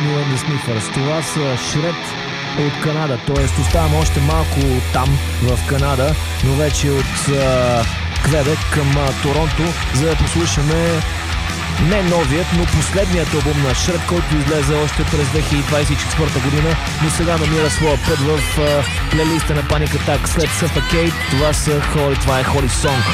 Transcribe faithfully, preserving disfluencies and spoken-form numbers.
Enemy and the Sniffers. Това са Шред от Канада, т.е. оставам още малко там в Канада, но вече от а, Квебек към а, Торонто, за да послушаме не новият, но последният албум на Шред, който излезе още през две хиляди двадесет и четвърта година, но сега намира своя път в а, плейлиста на Panic Attack след Suffocate. Това са Holy, това е Holy Song.